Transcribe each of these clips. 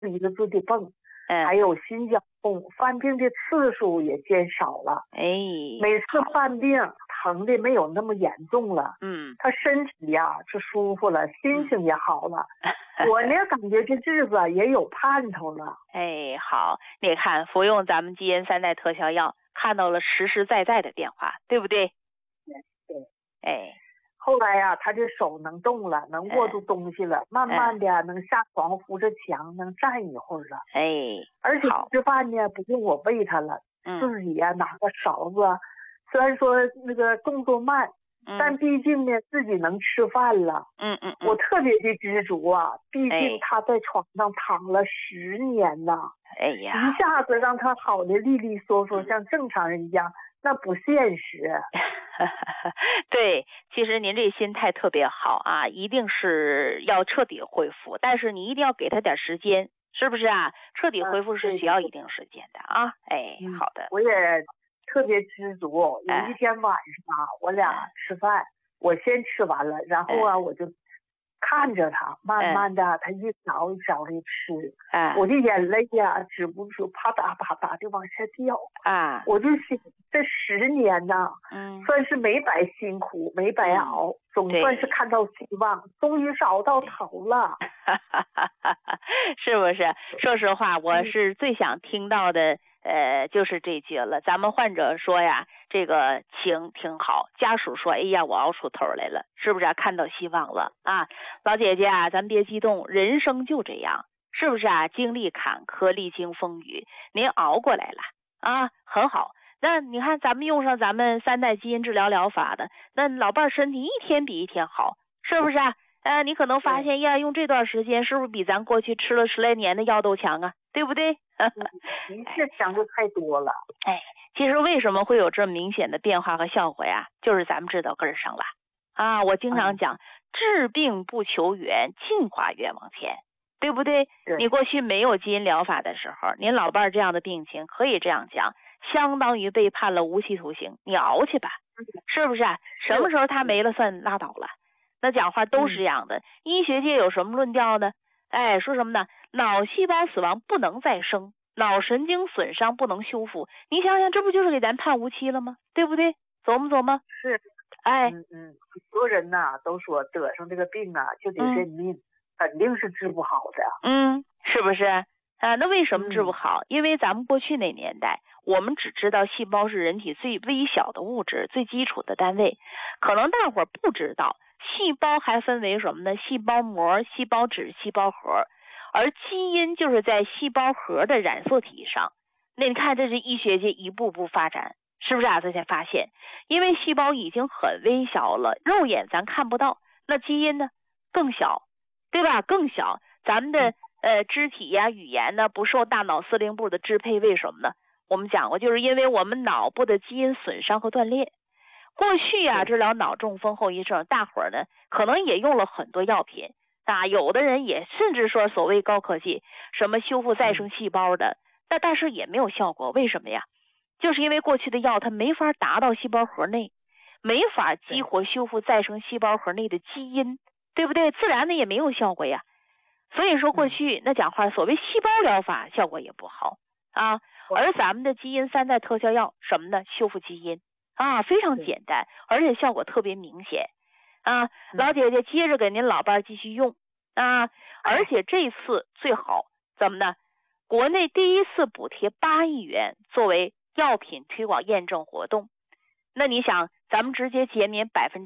一个字的蹦，还有心绞痛，犯病的次数也减少了。每次犯病疼的没有那么严重了。他身体呀是舒服了，心情也好了。我呢感觉这日子也有盼头了。 好，你看服用咱们基因3代特效药，看到了实实在在的变化，对不对？ 对。后来呀，他这手能动了，能握住东西了，慢慢的能下床扶着墙，能站一会儿了。而且吃饭呢不用我喂他了，自己呀拿个勺子，虽然说那个动作慢，但毕竟呢自己能吃饭了。我特别的知足啊，毕竟他在床上躺了10年呐。一下子让他好的利利索索，像正常人一样，那不现实。 对，其实您这心态特别好啊，一定是要彻底恢复，但是你一定要给他点时间，是不是啊？彻底恢复是需要一定时间的啊。好的。 我也特别知足。有一天晚上我俩吃饭，我先吃完了，然后啊我就看着他，慢慢的他一勺一勺的吃，我的眼泪呀止不住啪嗒啪嗒的往下掉。我就想这10年呐，算是没白辛苦，没白熬，总算是看到希望，终于找到头了。 是不是？说实话，我是最想听到的就是这句了。咱们患者说呀，这个情挺好，家属说，哎呀，我熬出头来了，是不是看到希望了啊？老姐姐啊，咱别激动，人生就这样，是不是啊？经历坎坷，历经风雨，您熬过来了啊，很好。那你看咱们用上咱们3代基因治疗疗法的，那老伴身体一天比一天好，是不是啊？你可能发现呀，用这段时间是不是比咱过去吃了10来年的药都强啊？对不对？ 的确强的太多了。 其实为什么会有这么明显的变化和效果呀？就是咱们治到根上了啊！我经常讲，治病不求源，进化越往前，对不对？你过去没有基因疗法的时候，您老伴这样的病情，可以这样讲，相当于被判了无期徒刑，你熬去吧，是不是啊？什么时候他没了算拉倒了？那讲话都是这样的。医学界有什么论调呢？说什么呢？脑细胞死亡不能再生，脑神经损伤不能修复。你想想，这不就是给咱判无期了吗？对不对？琢磨。 是。所有人呐都说得上这个病啊就得认命，肯定是治不好的。 是不是？那为什么治不好？因为咱们过去那年代，我们只知道细胞是人体最微小的物质，最基础的单位。可能大伙儿不知道，细胞还分为什么呢？细胞膜、细胞质、细胞核，而基因就是在细胞核的染色体上。那你看，这是医学界一步步发展，是不是啊？这才发现，因为细胞已经很微小了，肉眼咱看不到，那基因呢更小，对吧？更小，咱们的肢体呀、语言呢不受大脑司令部的支配，为什么呢？我们讲过，就是因为我们脑部的基因损伤和断裂。过去啊，治疗脑中风后遗症，大伙儿呢可能也用了很多药品啊，有的人也甚至说所谓高科技，什么修复再生细胞的，但是也没有效果。为什么呀？就是因为过去的药它没法达到细胞核内，没法激活修复再生细胞核内的基因，对不对？自然的也没有效果呀。所以说过去那讲话，所谓细胞疗法效果也不好啊。而咱们的基因3代特效药什么呢？修复基因啊，非常简单，而且效果特别明显啊。老姐姐接着给您老伴继续用啊，而且这次最好怎么呢？国内第一次补贴8亿元作为药品推广验证活动。那你想，咱们直接减免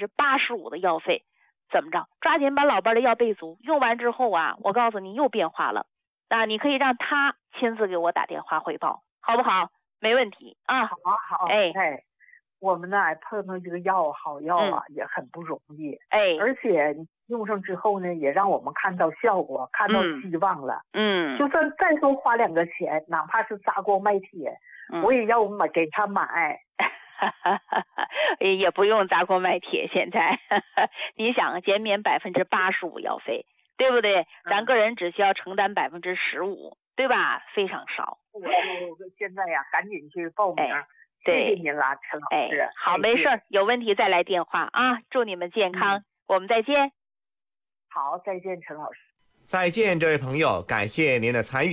85%的药费，怎么着？抓紧把老伴的药备足，用完之后啊，我告诉你又变化了。你可以让他亲自给我打电话汇报，好不好？没问题啊。 好。我们呢碰到这个药好药啊，也很不容易。而且用上之后呢，也让我们看到效果，看到希望了。就算再多花2个钱，哪怕是砸锅卖铁，我也要给他买。 也不用砸锅卖铁，现在你想减免85%药费，对不对？咱个人只需要承担15%，对吧？非常少。 我现在呀，赶紧去报名。谢谢您了，陈老师。 好，没事，有问题再来电话啊！祝你们健康，我们再见。 好，再见，陈老师。 再见，这位朋友，感谢您的参与。